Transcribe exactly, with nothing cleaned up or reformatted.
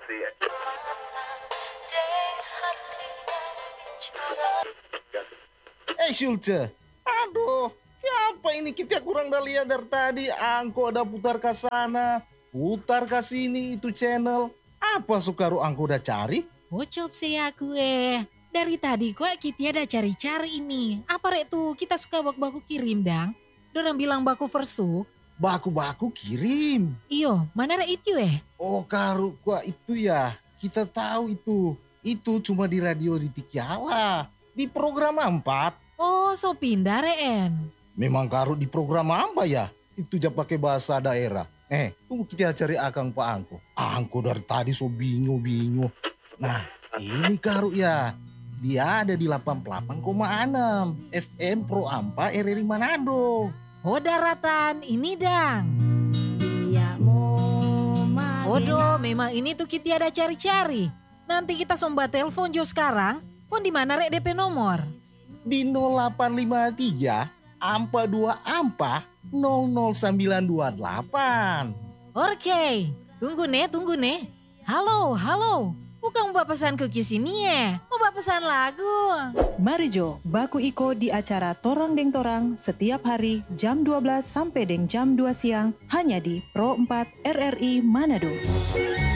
Eh Schulze, aduh, ya apa ini kita kurang dah lihat dari tadi. Angko ada putar ke sana, putar ke sini itu channel. Apa Sukaru angko udah cari? Bocop sih aku eh. Dari tadi kok kita ada cari-cari ini. Apa rek tuh kita suka baku-baku kirim dang? Dorang bilang baku versuk. Baku-baku kirim. Iyo, mana rek itu eh? Oh Karu, kok itu ya? Kita tahu itu. Itu cuma di radio di Tikiala. Di program empat. Oh, so pindah reen. Memang Karu di program apa ya? Itu aja pakai bahasa daerah. Eh, tunggu kita cari akang Pak Angko. Angko dari tadi so bingung-bingung. Nah, ini Karu ya. Dia ada di delapan puluh delapan koma enam F M Pro Ampa R R I Manado. Oh daratan, ini dang. Odo, memang ini tuh kita ada cari-cari. Nanti kita somba telepon Jo sekarang. Pon di mana rek D P nomor? Di nol delapan lima tiga Ampa dua Ampa nol nol sembilan dua delapan. Oke, tunggu nih, tunggu nih. Halo, halo. Bukan mau pesan ke sini ya, mau pesan lagu. Mari Jo, baku iko di acara Torang Deng Torang setiap hari jam dua belas sampai deng jam dua siang hanya di Pro empat R R I Manado.